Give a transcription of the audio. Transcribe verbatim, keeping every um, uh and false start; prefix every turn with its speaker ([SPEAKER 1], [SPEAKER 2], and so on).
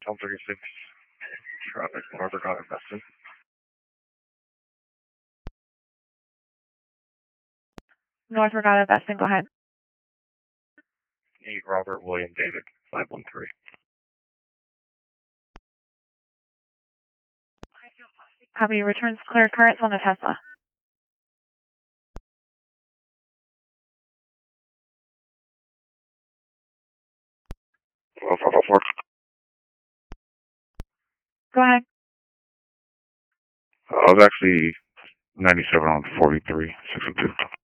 [SPEAKER 1] one thirty-six, traffic, North Regatta, Veston.
[SPEAKER 2] North Regatta, Veston, go ahead.
[SPEAKER 1] eight, Robert, William, David, five one three.
[SPEAKER 2] Copy, returns clear currents on the Tesla.
[SPEAKER 1] twelve, five oh four.
[SPEAKER 2] Go ahead.
[SPEAKER 1] Uh, I was actually ninety-seven on forty-three, six oh two.